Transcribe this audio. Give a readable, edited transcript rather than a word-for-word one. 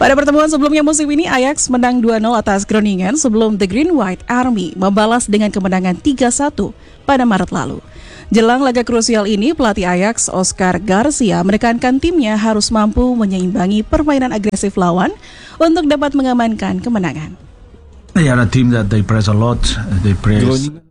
Pada pertemuan sebelumnya musim ini, Ajax menang 2-0 atas Groningen sebelum The Green White Army membalas dengan kemenangan 3-1 pada Maret lalu. Jelang laga krusial ini, pelatih Ajax, Oscar Garcia, menekankan timnya harus mampu menyeimbangi permainan agresif lawan untuk dapat mengamankan kemenangan. They are a team that they press a lot. They press